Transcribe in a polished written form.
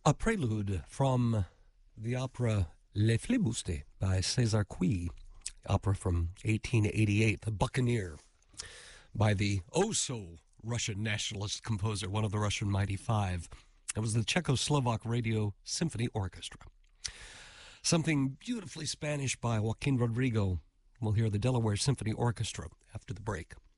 A prelude from the opera Les Flibustiers by César Cui, opera from 1888, The Buccaneer, by the oh-so-Russian nationalist composer, one of the Russian Mighty Five. It was the Czechoslovak Radio Symphony Orchestra. Something beautifully Spanish by Joaquin Rodrigo. We'll hear the Delaware Symphony Orchestra after the break.